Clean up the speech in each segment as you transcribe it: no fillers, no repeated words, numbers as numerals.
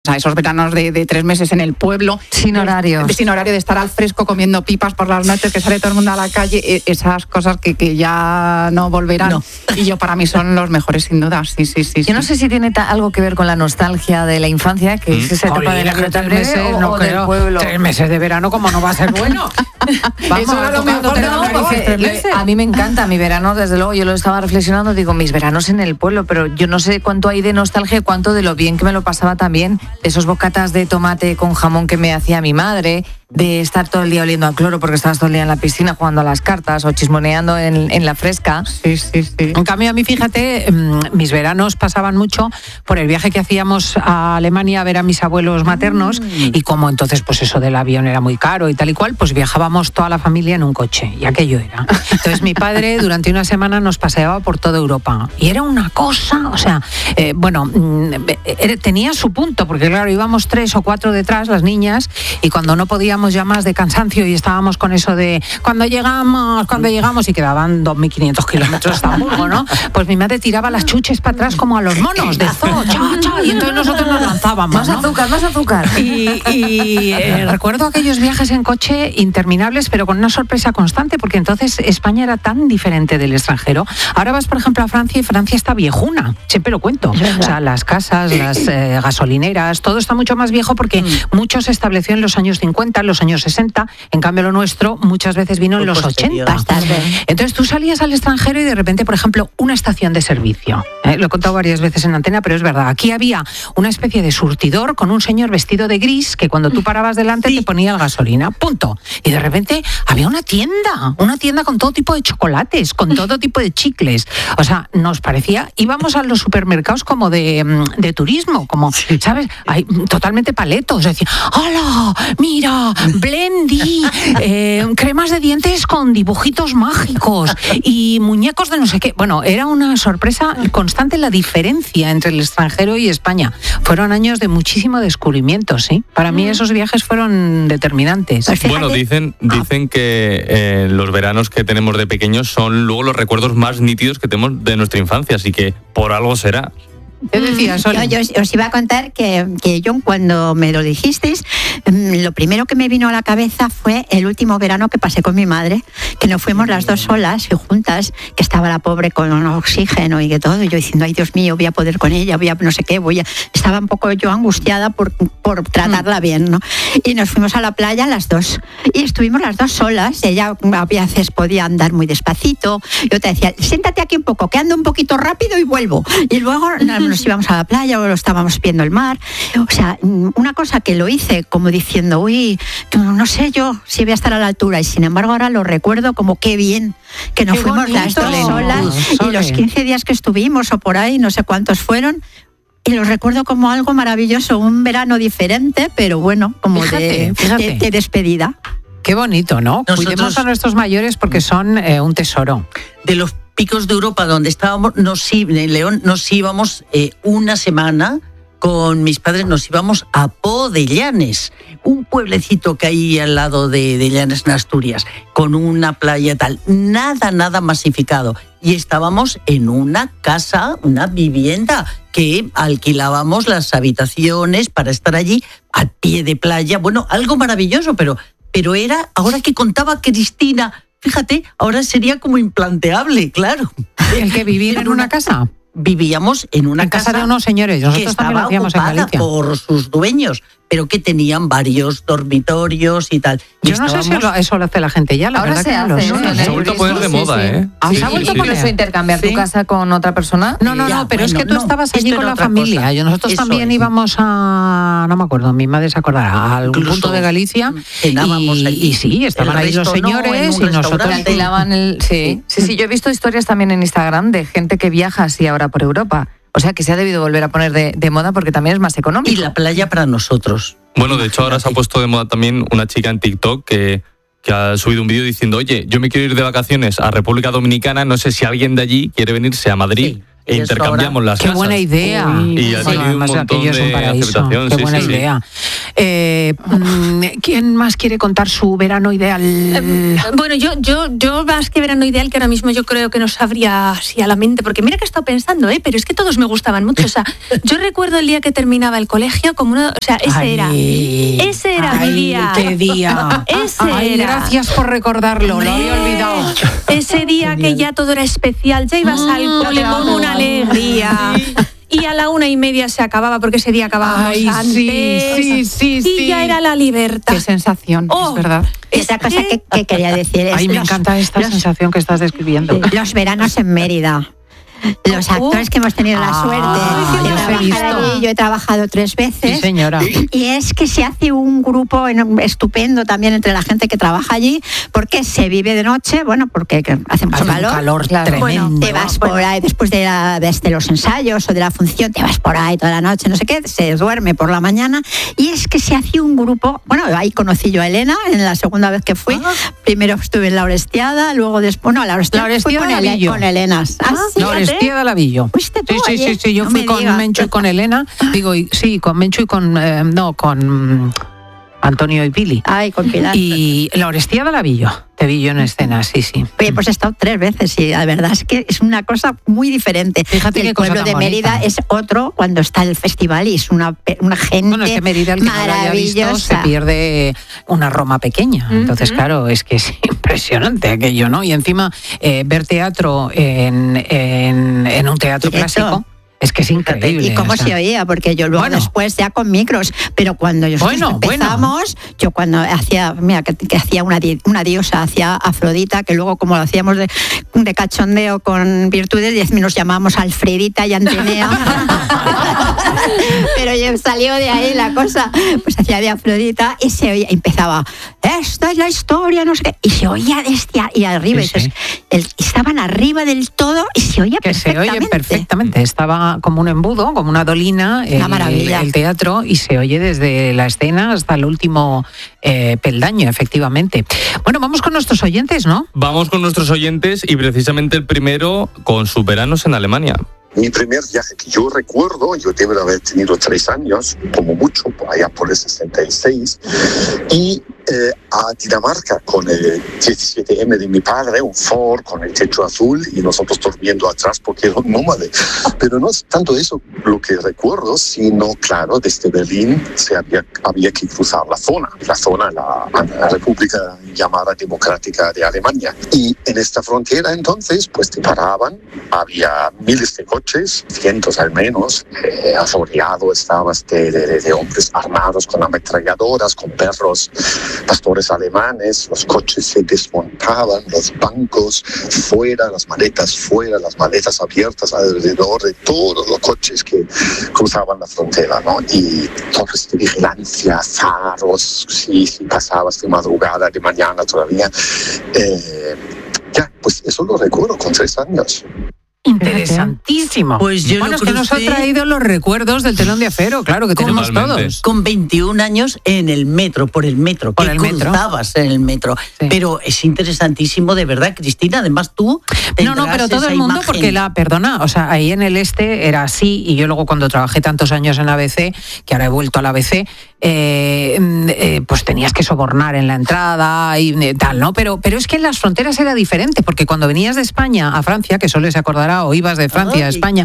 sea, esos veranos de 3 meses en el pueblo. Sin horario. Sin horario, de estar al fresco comiendo pipas por las noches, que sale todo el mundo a la calle. Esas cosas que ya no volverán. No. Y para mí son los mejores, sin duda. Sí. Yo no sé si tiene algo que ver con la nostalgia de la infancia, que es esa etapa de la vida tan breve, o del pueblo. 3 meses de verano, ¿cómo no va a ser bueno? A mí me encanta mi verano, desde luego. Yo lo estaba reflexionando, digo, mis veranos en el pueblo, pero yo no sé cuánto hay de nostalgia y cuánto de lo bien que me lo pasaba también. Esos bocatas de tomate con jamón que me hacía mi madre, de estar todo el día oliendo a cloro porque estabas todo el día en la piscina jugando a las cartas o chismoneando en la fresca. Sí. En cambio, a mí, fíjate, mis veranos pasaban mucho por el viaje que hacíamos a Alemania a ver a mis abuelos maternos, y como entonces pues eso del avión era muy caro y tal y cual, pues viajábamos toda la familia en un coche, y aquello era. Entonces mi padre durante una semana nos paseaba por toda Europa y era una cosa, o sea, tenía su punto, porque claro, íbamos 3 o 4 detrás, las niñas, y cuando no podíamos ya más de cansancio y estábamos con eso de cuando llegamos y quedaban 2.500 kilómetros hasta Hamburgo, ¿no? Pues mi madre tiraba las chuches para atrás como a los monos de zoo, y entonces nosotros nos lanzábamos, más azúcar. Y recuerdo aquellos viajes en coche interminables, pero con una sorpresa constante, porque entonces España era tan diferente del extranjero. Ahora vas, por ejemplo, a Francia, y Francia está viejuna, siempre lo cuento. O sea, las casas, las gasolineras, todo está mucho más viejo porque mucho se estableció en los años 50, los años 60, en cambio lo nuestro muchas veces vino en los 80. Entonces tú salías al extranjero y de repente, por ejemplo, una estación de servicio. Lo he contado varias veces en antena, pero es verdad. Aquí había una especie de surtidor con un señor vestido de gris que cuando tú parabas delante te ponía la gasolina, punto. Y de repente había una tienda con todo tipo de chocolates, con todo tipo de chicles. O sea, nos parecía, íbamos a los supermercados como de turismo, como, ¿sabes? Hay totalmente paletos. Decía, ¡hala! ¡Mira! Blendy, cremas de dientes con dibujitos mágicos y muñecos de no sé qué. Bueno, era una sorpresa constante la diferencia entre el extranjero y España. Fueron años de muchísimo descubrimiento, ¿sí? Para mí esos viajes fueron determinantes. Bueno, dicen que los veranos que tenemos de pequeños son luego los recuerdos más nítidos que tenemos de nuestra infancia, así que por algo será. ¿Qué decías, Oli? Yo os iba a contar que yo, cuando me lo dijisteis, lo primero que me vino a la cabeza fue el último verano que pasé con mi madre, que nos fuimos las 2 solas y juntas, que estaba la pobre con oxígeno y que todo, y yo diciendo, ay Dios mío, voy a poder con ella, no sé qué, estaba un poco yo angustiada por tratarla bien, ¿no? Y nos fuimos a la playa las 2, y estuvimos las 2 solas. Ella a veces podía andar muy despacito, yo te decía, siéntate aquí un poco, que ando un poquito rápido y vuelvo, y luego nos íbamos a la playa o lo estábamos viendo el mar. O sea, una cosa que lo hice como diciendo, uy, no sé yo si voy a estar a la altura, y sin embargo ahora lo recuerdo como qué bien que nos fuimos las 2 solas, y los 15 días que estuvimos o por ahí, no sé cuántos fueron, y los recuerdo como algo maravilloso, un verano diferente, pero bueno, como fíjate. De despedida. Qué bonito, ¿no? Cuidemos a nuestros mayores porque son un tesoro. De los picos de Europa donde estábamos, en León, nos íbamos una semana con mis padres, nos íbamos a Po de Llanes, un pueblecito que hay al lado de Llanes, en Asturias, con una playa tal, nada masificado. Y estábamos en una casa, una vivienda, que alquilábamos las habitaciones para estar allí al pie de playa. Bueno, algo maravilloso, pero era, ahora que contaba Cristina, fíjate, ahora sería como implanteable, claro. ¿El que vivir en una casa? Vivíamos en una casa de unos señores. Nosotros que estaba ocupada por sus dueños, pero que tenían varios dormitorios y tal. Yo no sé si eso lo hace la gente ya, la ahora verdad se que no hace, lo sé. Se ha vuelto a poner de moda, ¿eh? ¿Se ha vuelto por eso intercambiar tu casa con otra persona? No, pero es que tú estabas allí con la familia. Nosotros también íbamos a, no me acuerdo, mi madre se acordará, a algún punto de Galicia. Cenábamos allí. Y sí, estaban ahí los señores y nosotros. Sí, yo he visto historias también en Instagram de gente que viaja así ahora por Europa. O sea, que se ha debido volver a poner de moda porque también es más económico. Y la playa para nosotros. Bueno, de hecho ahora se ha puesto de moda también una chica en TikTok que ha subido un vídeo diciendo, oye, yo me quiero ir de vacaciones a República Dominicana, no sé si alguien de allí quiere venirse a Madrid. Sí. E intercambiamos las casas. Qué buena idea. Y ha tenido un montón de aceptación. Qué buena idea. ¿Quién más quiere contar su verano ideal? Bueno, yo más que verano ideal, que ahora mismo yo creo que no sabría así a la mente, porque mira que he estado pensando, pero es que todos me gustaban mucho. O sea, yo recuerdo el día que terminaba el colegio como uno, o sea, ese era mi día. ¡Qué día! Ese era. Gracias por recordarlo, lo había olvidado. Ese día que ya todo era especial, ya ibas al cole con una alegría. Y a la 1:30 se acababa, porque ese día acabábamos antes. Sí. Y ya era la libertad. Qué sensación, es verdad. Esa cosa que quería decir es... Ay, me encanta esta sensación que estás describiendo. Los veranos en Mérida. Los actores que hemos tenido la suerte de trabajar allí, yo he trabajado 3 veces. Sí, señora. Y es que se hace un grupo estupendo también entre la gente que trabaja allí, porque se vive de noche, bueno, porque hace mucho calor. Un calor tremendo. Bueno, te vas por ahí después de los ensayos o de la función, te vas por ahí toda la noche, no sé qué, se duerme por la mañana. Y es que se hace un grupo, bueno, ahí conocí yo a Elena en la segunda vez que fui. Primero estuve en La Orestiada, luego después, no, La Orestiada fui con Elena. Orestiada de Lavillo. ¿Fuiste tú Sí, yo fui con Menchu y con Elena. Con Menchu y con Antonio y Pili. Ay, con Pilar. Y La Orestiada de Lavillo. Te vi yo en escena, sí. Oye, pues he estado 3 veces y la verdad es que es una cosa muy diferente. Fíjate el pueblo de Mérida es otro cuando está el festival y es una gente bueno, es que Mérida, el que no lo haya visto, se pierde una Roma pequeña. Entonces, claro, es que es impresionante aquello, ¿no? Y encima ver teatro en un teatro clásico. Es que es increíble. ¿Y cómo se oía? Porque yo luego después ya con micros, pero cuando empezamos, yo cuando hacía, mira, que hacía una diosa, hacía Afrodita, que luego como lo hacíamos de cachondeo con Virtudes, nos llamábamos Alfredita y Antenea. Pero ya salió de ahí la cosa, pues hacía de Afrodita y se oía, empezaba, esta es la historia, no sé qué, y se oía desde y arriba, Sí. entonces estaban arriba del todo y se oía perfectamente. Se oye perfectamente, estaba como un embudo, como una dolina, el teatro, y se oye desde la escena hasta el último peldaño, efectivamente. Bueno, vamos con nuestros oyentes, ¿no? Vamos con nuestros oyentes y precisamente el primero con sus veranos en Alemania. Mi primer viaje que yo recuerdo, yo debo de haber tenido 3 años, como mucho, allá por el 66, y a Dinamarca con el 17M de mi padre, un Ford con el techo azul y nosotros durmiendo atrás porque era un nómade. Pero no es tanto eso lo que recuerdo, sino, claro, desde Berlín había que cruzar la República llamada Democrática de Alemania. Y en esta frontera entonces, pues te paraban, había miles de coches, cientos al menos, asoleado estabas de hombres armados con ametralladoras, con perros, pastores alemanes, los coches se desmontaban, los bancos fuera, las maletas abiertas alrededor de todos los coches que cruzaban la frontera, ¿no? Y torres de vigilancia, faros, si pasabas de madrugada, de mañana todavía. Pues eso lo recuerdo con 3 años. Interesantísimo. Pues yo es que nos ha traído los recuerdos del telón de acero, claro, que tenemos todos. Con 21 años en el metro, por el metro, que cruzabas en el metro. Sí. Pero es interesantísimo, de verdad, Cristina, además tú No, pero todo el mundo, porque ahí en el este era así, y yo luego cuando trabajé tantos años en ABC, que ahora he vuelto a la ABC, pues tenías que sobornar en la entrada y tal, ¿no? Pero es que en las fronteras era diferente, porque cuando venías de España a Francia, que solo se acordará, o ibas de Francia a España,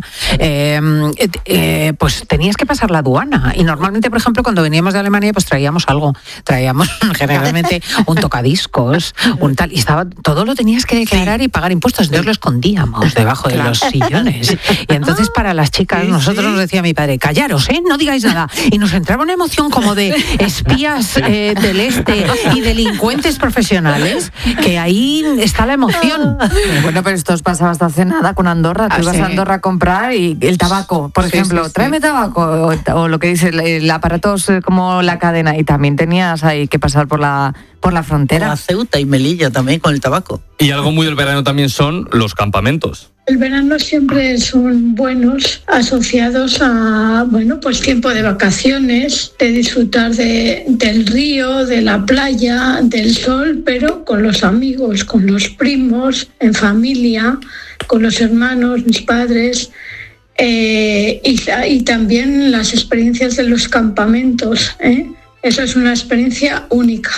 pues tenías que pasar la aduana. Y normalmente, por ejemplo, cuando veníamos de Alemania, pues traíamos algo. Traíamos generalmente un tocadiscos, un tal, y todo lo tenías que declarar y pagar impuestos. Entonces lo escondíamos debajo de los sillones. Y entonces para las chicas, nosotros nos decía mi padre, callaros, no digáis nada. Y nos entraba una emoción como de espías del este y delincuentes profesionales, que ahí está la emoción. Bueno, pero esto os pasaba hasta hace nada con Andorra. Tú ibas a Andorra a comprar y el tabaco, por ejemplo, tráeme tabaco, o lo que dice el aparato como la cadena, y también tenías ahí que pasar por la frontera. A Ceuta y Melilla también con el tabaco. Y algo muy del verano también son los campamentos. El verano siempre son buenos, asociados a, pues tiempo de vacaciones, de disfrutar del río, de la playa, del sol, pero con los amigos, con los primos, en familia, con los hermanos, mis padres, y también las experiencias de los campamentos, Eso es una experiencia única.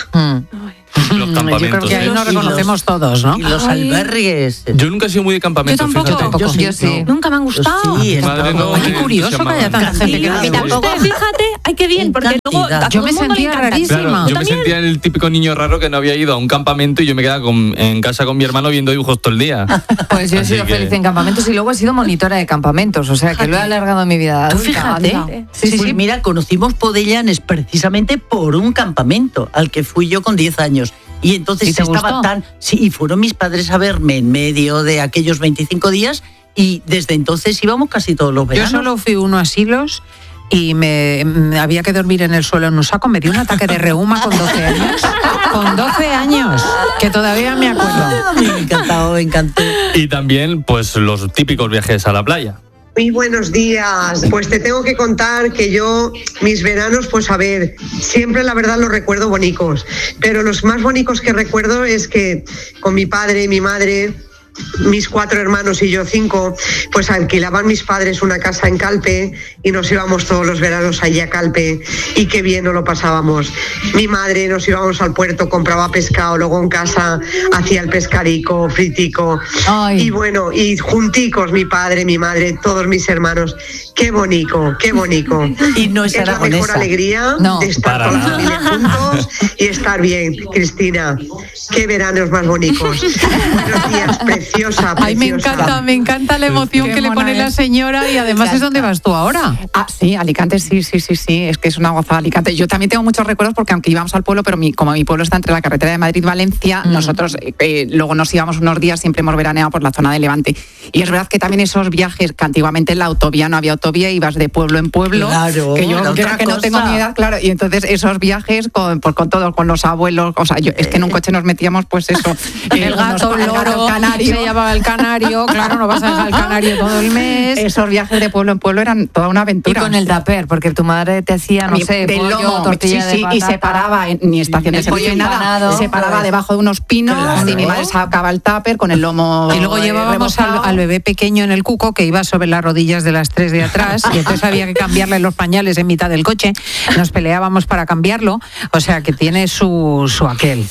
Los campamentos. Yo creo que ahí nos reconocemos todos, ¿no? Y los albergues. Yo nunca he sido muy de campamentos. Yo tampoco. fíjate. Yo sí. Nunca me han gustado. Sí, Madre, no, Qué curioso que haya tanta gente que no le guste. Fíjate, ay, qué bien, porque luego a Yo todo me el mundo le sentía encanta. rarísima. Claro, yo me sentía el típico niño raro que no había ido a un campamento y yo me quedaba en casa con mi hermano viendo dibujos todo el día. Pues yo he Así sido que- feliz en campamentos y luego he sido monitora de campamentos, o sea que lo he alargado en mi vida adulta. Fíjate. anda. Pues mira, conocimos Podellanes precisamente por un campamento al que fui yo con 10 años. Y entonces ¿Y te estaba gustó? Sí, y fueron mis padres a verme en medio de aquellos 25 días y desde entonces íbamos casi todos los Yo veranos. solo fui a unos asilos y me había que dormir en el suelo en un saco. Me dio un ataque de reuma con 12 años. Con 12 años, que todavía me acuerdo. Me encantó. Y también, pues, los típicos viajes a la playa. Muy buenos días. Pues te tengo que contar que yo, mis veranos, pues a ver, siempre la verdad los recuerdo bonitos, pero los más bonitos que recuerdo es que con mi padre, mi madre, mis 4 hermanos y yo 5, pues alquilaban mis padres una casa en Calpe y nos íbamos todos los veranos allí a Calpe y qué bien nos lo pasábamos. Mi madre nos íbamos al puerto, compraba pescado, luego en casa hacía el pescadico, fritico. Ay. Y bueno, y junticos mi padre, mi madre, todos mis hermanos. Qué bonito, qué bonito. Y no es la mejor aragonesa. alegría No. de estar Para con la nada. familia juntos y estar bien, Cristina. Qué veranos más bonitos. Buenos días, preciosa, Ay, preciosa. me encanta la emoción Qué que le mona pone la es. señora y además es donde vas tú ahora. Ah, sí, Alicante, sí, es que es una gozada Alicante. Yo también tengo muchos recuerdos porque aunque íbamos al pueblo, pero como mi pueblo está entre la carretera de Madrid-Valencia, nosotros luego nos íbamos unos días, siempre hemos veraneado por la zona de Levante. Y es verdad que también esos viajes, que antiguamente en la autovía no había autovía, ibas de pueblo en pueblo, Claro, que yo la creo otra que no cosa. tengo ni edad, claro, y entonces esos viajes con todos, con los abuelos, o sea, es que en un coche nos metíamos pues eso. El gato, el loro, canario. se llamaba el canario, claro, no vas a dejar el canario todo el mes. Esos viajes de pueblo en pueblo eran toda una Y aventura. con el tupper, porque tu madre te hacía, no sé, del pollo, lomo, tortilla de y patata. se paraba ni estación de El pollo servicio ni nada, empanado. se paraba debajo de unos pinos Claro. y mi madre sacaba el tupper con el lomo. Y luego llevábamos al bebé pequeño en el cuco que iba sobre las rodillas de las 3 de atrás y entonces había que cambiarle los pañales en mitad del coche. Nos peleábamos para cambiarlo, o sea que tiene su aquel.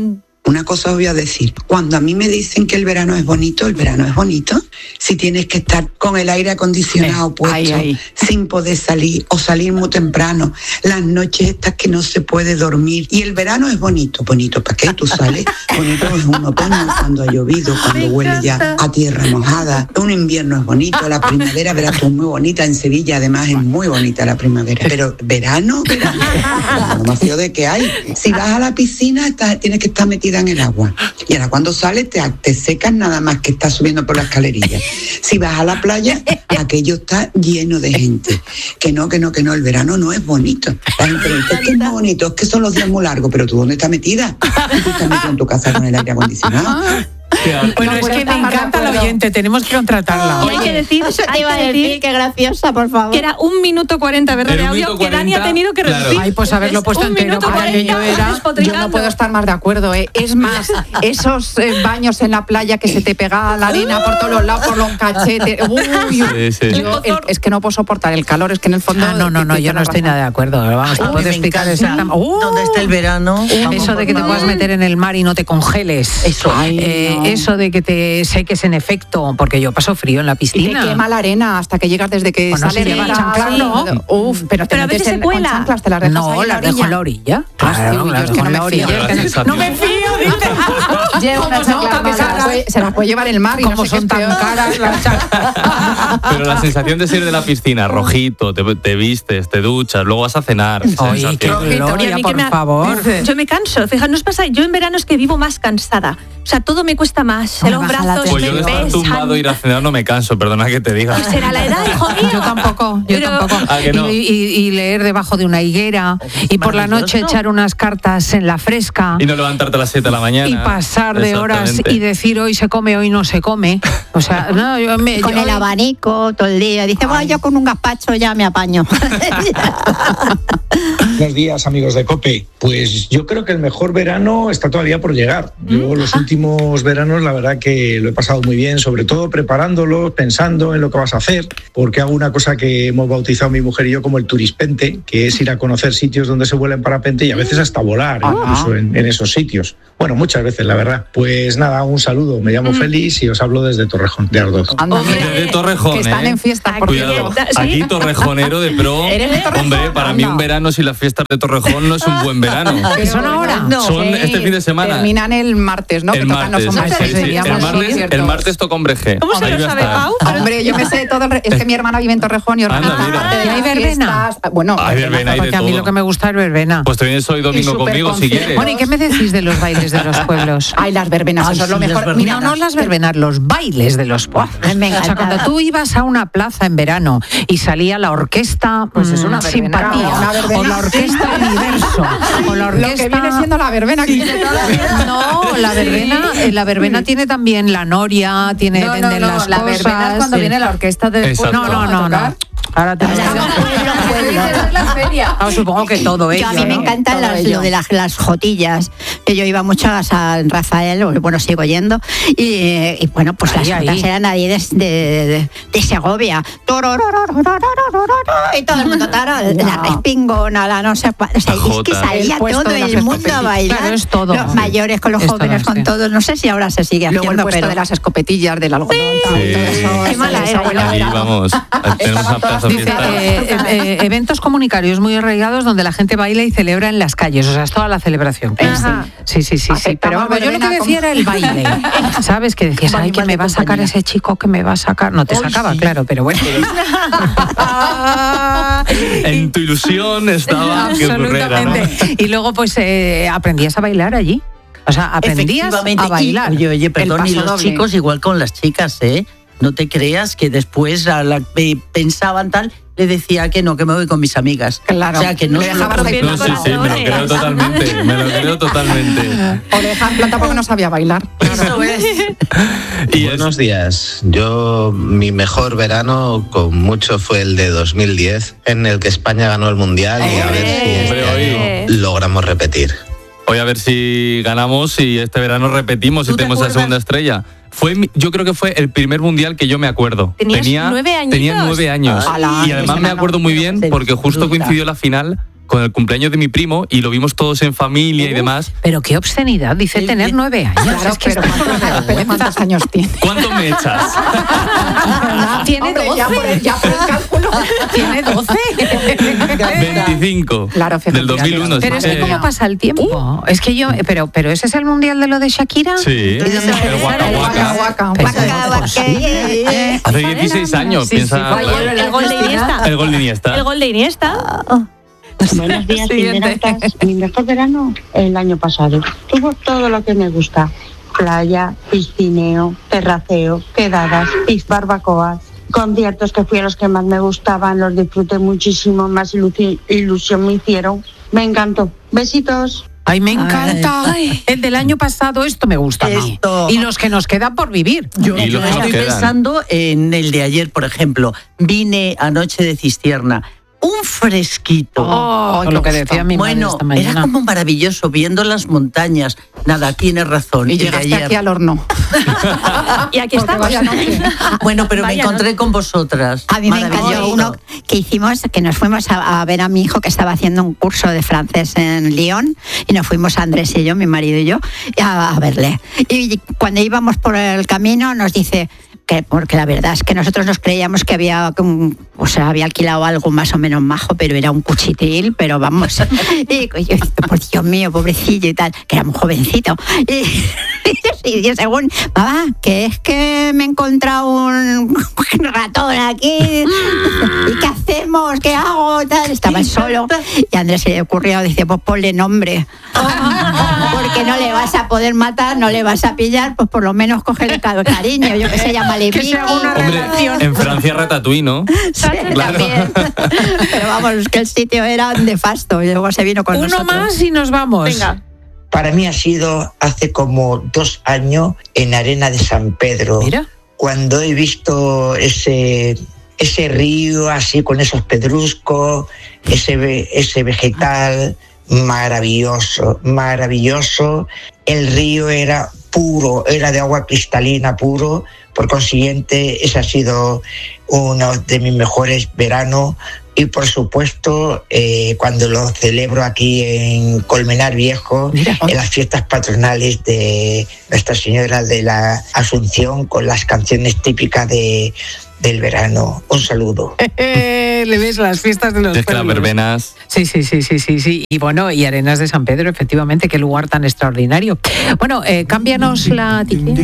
Una cosa os voy a decir, cuando a mí me dicen que el verano es bonito si tienes que estar con el aire acondicionado puesto, ahí. sin poder salir o salir muy temprano, las noches estas que no se puede dormir, y el verano es bonito, ¿para qué? Tú sales, bonito es un otoño cuando ha llovido, cuando huele ya a tierra mojada, un invierno es bonito, la primavera, verás tú, muy bonita en Sevilla, además es muy bonita la primavera, pero verano, lo más feo de que hay, si vas a la piscina tienes que estar metida en el agua. Y ahora cuando sales te secas nada más que estás subiendo por la escalerilla. Si vas a la playa, aquello está lleno de gente. Que no, el verano no es bonito. La gente dice, es que es muy bonito, es que son los días muy largos, pero ¿tú dónde estás metida? ¿Y tú estás metida en tu casa con el aire acondicionado? Bueno, es que me encanta la oyente, tenemos que contratarla. Y hay que decir, Eso te iba a decir, qué graciosa, por favor. que era 1 minuto 40, ¿verdad? Era De 1 audio minuto que Dani ha 40, tenido que claro. reducir. Ay, pues haberlo puesto Es 1 entero minuto para que yo 40 era. despotricando. Yo no puedo estar más de acuerdo, ¿eh? Es más, esos baños en la playa que se te pega la arena por todos los lados, por los cachetes. Uy, Sí, sí. yo, es que no puedo soportar el calor, es que en el fondo. No, yo no estoy nada de acuerdo. Vamos, te Ay, puedo me explicar encanta. exactamente. ¿Dónde está el verano? Vamos, Eso de por que te favor. puedas meter en el mar y no te congeles. Eso. Ay, no. Eso de que te seques en efecto, porque yo paso frío en la Y te piscina. quema la arena hasta que llegas desde que Bueno, sale si llevas de chanclas, no. Uf, pero te Pero a metes veces se con cuela. chanclas, te las dejas No, ahí las dejo en la orilla. Claro, yo es que no me fío. Pero la sensación- No me fío, dice. Lleva una chancla Que se las puede llevar el mar y Como no sé qué son es tan peor. caras las chanclas. Pero la sensación de salir de la piscina, rojito, te vistes, te duchas, luego vas a cenar. Oye, qué sensación. Y a gloria, mí que por me- favor. Yo me canso, fíjate, ¿no os pasa? Yo en verano es que vivo más cansada. O sea, todo me cuesta más. Hombre, Los baja la brazos Pues yo me de estar pesan. tumbado e ir a cenar no me canso, perdona que te diga. Pues será la edad, hijo mío. Yo tampoco. ¿A que no? Y leer debajo de una higuera y por la noche echar unas cartas en la fresca Y no levantarte a las 7 de la mañana. y pasar de horas Exactamente. y decir hoy se come, hoy no se come. O sea, no, Con el abanico todo el día. Dice, bueno, yo con un gazpacho ya me apaño. Buenos días, amigos de COPE. Pues yo creo que el mejor verano está todavía por llegar. Yo los últimos veranos, la verdad que lo he pasado muy bien, sobre todo preparándolos, pensando en lo que vas a hacer, porque hago una cosa que hemos bautizado mi mujer y yo como el turispente, que es ir a conocer sitios donde se vuela en parapente y a veces hasta volar, incluso en esos sitios. Bueno, muchas veces, la verdad. Pues nada, un saludo. Me llamo Félix y os hablo desde Torrejón, de Ardoz. De Torrejón, que están en fiesta. Cuidado. Aquí Torrejonero de pro. Hombre, para mí un verano sin las fiestas de Torrejón no es un buen verano. ¿Qué son ahora? Son este fin de semana. Terminan el martes, ¿no? El martes. El martes toca Hombreje. ¿Cómo se lo sabe, Pau? Hombre, yo me sé todo. Es que mi hermana vive en Torrejón y organiza parte de las ¿hay verbena? fiestas. Bueno, hay verbena, hay de porque a mí todo. lo que me gusta es verbena. Pues te vienes hoy domingo conmigo si quieres. Bueno, ¿y qué me decís de los bailes de los pueblos? Ay, las verbenas, eso es lo mejor. Mira, no las verbenas, los bailes de los pueblos. O sea, cuando tú ibas a una plaza en verano y salía la orquesta, pues es una simpatía, una verbena. o la orquesta Universo, o la orquesta... Lo que viene siendo la verbena. No, la verbena tiene también la noria, tiene venden las la cosas. verbena es cuando viene la orquesta de Exacto. No. Ahora te supongo que todo Yo a mí me encantan lo de las jotillas, que yo iba mucho a San Rafael, bueno, sigo yendo, y bueno, pues las jotas eran ahí de Segovia, y todo el mundo, la respingona, la no sé cuál, o sea, es que salía todo el mundo a bailar, claro, es todo. Los mayores con los jóvenes, con todos, no sé si ahora se sigue haciendo, Luego el puesto pero de las escopetillas, del algodón, todo eso. Qué mala era. Ahí vamos. Tenemos a plaza Dice, eventos comunitarios muy arraigados donde la gente baila y celebra en las calles, o sea, es toda la celebración. Sí. Pero vamos, yo lo que decía era el baile. ¿Sabes? Que decías, ay, que me va a sacar ese chico, que me va a sacar. No te sacaba, claro, pero bueno. En tu ilusión estaba que ocurriera, ¿no? Y luego, pues, aprendías a bailar allí. O sea, aprendías a bailar. Oye, perdón, y los doble. chicos igual con las chicas, ¿eh? No te creas que después pensaban tal, le decía que no, que me voy con mis amigas. Claro. O sea, que no Le dejaba No, sí, me lo creo totalmente. O le dejaban planta porque no sabía bailar. Eso es. Buenos días. Mi mejor verano con mucho fue el de 2010, en el que España ganó el Mundial y a ver si este año logramos repetir. Hoy a ver si ganamos y este verano repetimos y tenemos la segunda estrella. Yo creo que fue el primer mundial que yo me acuerdo. Tenía 9 años. Tenía 9 años. Y además me acuerdo muy bien porque justo coincidió la final con el cumpleaños de mi primo y lo vimos todos en familia y demás. Pero qué obscenidad, dice tener 9 años. Claro, es que pero ¿cuántos años tiene? ¿Cuánto me echas? Tiene 12. Ya por el cálculo. Tiene 12. 25. Claro, fíjate. Del 2001. Pero es que cómo pasa el tiempo. Es que yo, pero ese es el mundial de lo de Shakira. Sí. El Waka Waka. Hace 16 años, piensa. El gol de Iniesta. El gol de Iniesta. El gol de Iniesta. Buenos días, Silveratas. Mi mejor verano el año pasado. Tuvo todo lo que me gusta. Playa, piscineo, terraceo, quedadas, barbacoas, conciertos que fui a los que más me gustaban, los disfruté muchísimo, más ilusión me hicieron. Me encantó. Besitos. Ay, me encanta. Ay. El del año pasado, esto me gusta. Esto. Y los que nos quedan por vivir. Yo estoy pensando en el de ayer, por ejemplo. Vine anoche de Cistierna. Un fresquito. Lo que decía mi madre esta mañana. Era como maravilloso viendo las montañas. Nada, tienes razón. Y llegaste aquí al horno. Y aquí estamos. Bueno, pero me encontré con vosotras. A mí me encantó uno que hicimos, que nos fuimos a ver a mi hijo que estaba haciendo un curso de francés en Lyon y nos fuimos Andrés y yo, mi marido y yo, a verle. Y cuando íbamos por el camino nos dice... porque la verdad es que nosotros nos creíamos que había alquilado algo más o menos majo, pero era un cuchitril, pero vamos. Y yo, por Dios mío, pobrecillo y tal, que era muy jovencito. Y según, mamá, que es que me he encontrado un ratón aquí, ¿y qué hacemos? ¿Qué hago? Tal. Estaba solo y a Andrés se le ocurrió, dice, pues ponle nombre. Porque no le vas a poder matar, no le vas a pillar, pues por lo menos cógele cariño, yo que se llama Levi. Hombre, en Francia Ratatouille, ¿no? Sí, claro. También. Pero vamos, es que el sitio era nefasto y luego se vino con nosotros. Uno más y nos vamos. Venga. Para mí ha sido hace como 2 años en Arena de San Pedro. Mira. Cuando he visto ese ese río así con esos pedruscos, ese vegetal maravilloso, maravilloso. El río era puro, era de agua cristalina puro, por consiguiente ese ha sido uno de mis mejores veranos. Y por supuesto, cuando lo celebro aquí en Colmenar Viejo, en las fiestas patronales de Nuestra Señora de la Asunción, con las canciones típicas del verano. Un saludo. Le ves las fiestas de los pueblos. verbenas. Sí. Y bueno, y Arenas de San Pedro, efectivamente, qué lugar tan extraordinario. Bueno, cámbianos la...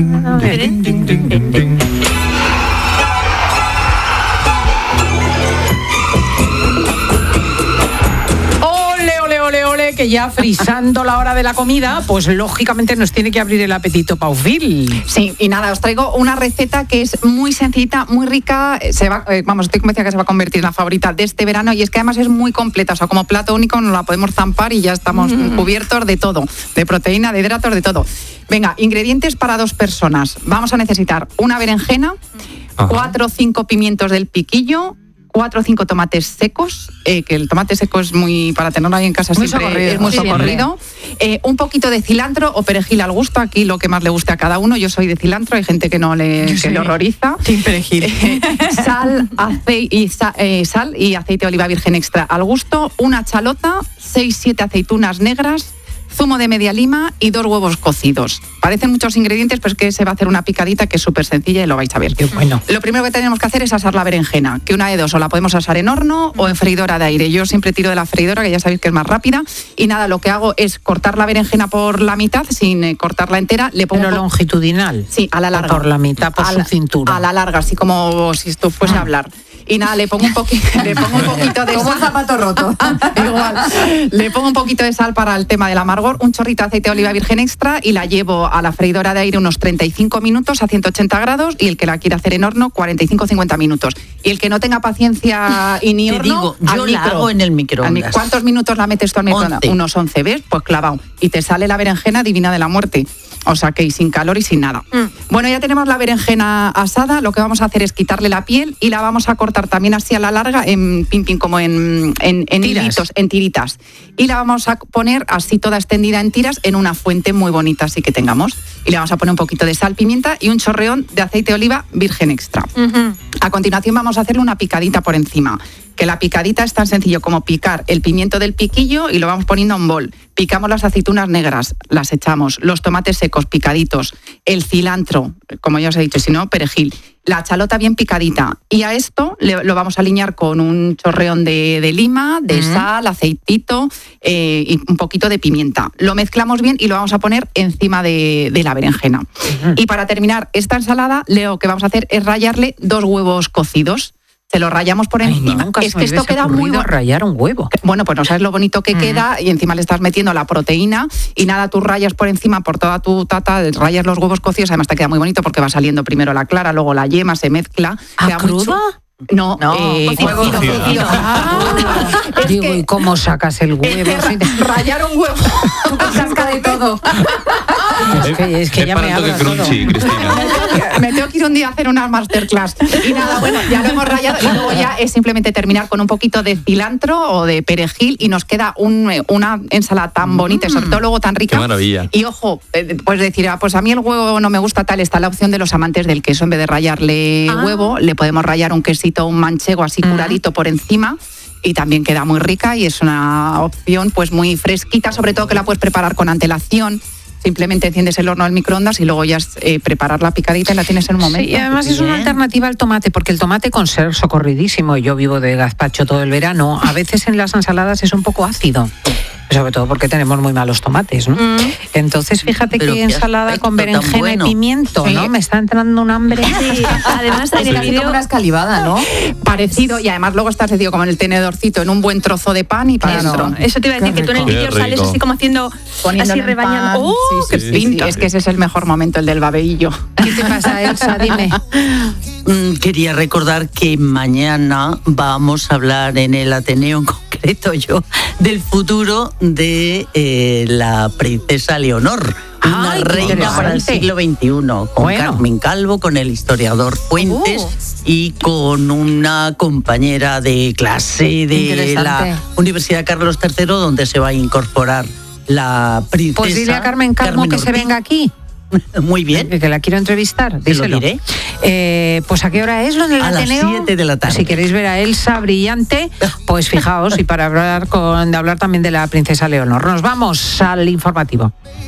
Que ya frisando la hora de la comida, pues lógicamente nos tiene que abrir el apetito, Paufil. Sí, y nada, os traigo una receta que es muy sencillita, muy rica, estoy convencida que se va a convertir en la favorita de este verano, y es que además es muy completa, o sea, como plato único nos la podemos zampar y ya estamos cubiertos de todo, de proteína, de hidratos, de todo. Venga, ingredientes para 2 personas. Vamos a necesitar una berenjena, 4 o 5 pimientos del piquillo, 4 o 5 tomates secos, que el tomate seco es muy, para tenerlo ahí en casa muy siempre socorrido, es muy socorrido. Un poquito de cilantro o perejil al gusto, aquí lo que más le guste a cada uno. Yo soy de cilantro, hay gente que no le horroriza. Sin perejil. Sal y aceite de oliva virgen extra al gusto, una chalota, 6-7 aceitunas negras, zumo de media lima y 2 huevos cocidos. Parecen muchos ingredientes, pero es que se va a hacer una picadita que es súper sencilla y lo vais a ver. Qué bueno. Lo primero que tenemos que hacer es asar la berenjena, que una de dos, o la podemos asar en horno o en freidora de aire. Yo siempre tiro de la freidora, que ya sabéis que es más rápida. Y nada, lo que hago es cortar la berenjena por la mitad, sin cortarla entera. Le pongo longitudinal. Sí, a la larga. O por la mitad, por su cintura. A la larga, así como si esto fuese a hablar. Y nada, le pongo un poquito de sal. Como un zapato roto. Igual. Le pongo un poquito de sal para el tema del amargor, un chorrito de aceite de oliva virgen extra y la llevo a la freidora de aire unos 35 minutos a 180 grados y el que la quiera hacer en horno 45-50 minutos. Y el que no tenga paciencia y ni horno, digo, yo la hago en el microondas. ¿Cuántos minutos la metes tú al microondas? 11. Unos 11, ¿ves? Pues clavado. Y te sale la berenjena divina de la muerte. O sea que sin calor y sin nada. Bueno, ya tenemos la berenjena asada. Lo que vamos a hacer es quitarle la piel y la vamos a cortar también así a la larga, en como en hilitos, en tiritas. Y la vamos a poner así toda extendida en tiras en una fuente muy bonita así que tengamos. Y le vamos a poner un poquito de sal, pimienta y un chorreón de aceite de oliva virgen extra. A continuación vamos a hacerle una picadita por encima. Que la picadita es tan sencillo como picar el pimiento del piquillo y lo vamos poniendo en bol. Picamos las aceitunas negras, las echamos, los tomates secos picaditos, el cilantro, como ya os he dicho, si no, perejil, la chalota bien picadita. Y a esto lo vamos a aliñar con un chorreón de lima, de sal, aceitito y un poquito de pimienta. Lo mezclamos bien y lo vamos a poner encima de la berenjena. Y para terminar esta ensalada, lo que vamos a hacer es rallarle 2 huevos cocidos. Se lo rayamos por encima. Es que esto queda muy bueno. Rayar un huevo. Bueno, pues no sabes lo bonito que queda y encima le estás metiendo la proteína y nada, tú rayas por encima por toda tu tata, rayas los huevos cocidos, además te queda muy bonito porque va saliendo primero la clara, luego la yema, se mezcla. ¿Cruda? No, huevo cocido. Digo, ¿y cómo sacas el huevo? Rayar un huevo. Tú casca de todo. Es que ya me hablas todo. Me tengo que ir un día a hacer una masterclass. Y nada, bueno, ya lo hemos rayado y luego ya es simplemente terminar con un poquito de cilantro o de perejil y nos queda una ensalada tan bonita y sobre todo luego tan rica. Qué maravilla. Y ojo, pues decir, pues a mí el huevo no me gusta tal, está la opción de los amantes del queso. En vez de rayarle huevo, le podemos rayar un quesito, un manchego así curadito por encima. Y también queda muy rica y es una opción pues muy fresquita, sobre todo que la puedes preparar con antelación. Simplemente enciendes el horno del microondas y luego ya es preparar la picadita y la tienes en un momento. Sí, y además es una alternativa al tomate, porque el tomate con ser socorridísimo, yo vivo de gazpacho todo el verano, a veces en las ensaladas es un poco ácido. Sobre todo porque tenemos muy malos tomates, ¿no? Entonces, fíjate que ensalada con berenjena y pimiento, ¿no? Me está entrando un hambre. Sí, además en el vídeo como una escalivada, ¿no? Parecido, y además luego estás decidido como en el tenedorcito, en un buen trozo de pan y para adentro. Eso te iba a decir, que tú en el vídeo sales así como haciendo, así rebañando. ¡Oh, qué pinta! Es que ese es el mejor momento, el del babeillo. ¿Qué te pasa, Elsa? Dime. Quería recordar que mañana vamos a hablar en el Ateneo en concreto secreto yo del futuro de la princesa Leonor. Una reina para el siglo XXI, con Carmen Calvo, con el historiador Fuentes y con una compañera de clase de la Universidad Carlos III, donde se va a incorporar la princesa. Pues dile a Carmen Calvo que se venga aquí. Muy bien. Que la quiero entrevistar, díselo. Te lo diré. Pues ¿a qué hora es lo del Ateneo? A las 7 de la tarde. Si queréis ver a Elsa brillante, pues fijaos, y para hablar también de la princesa Leonor. Nos vamos al informativo.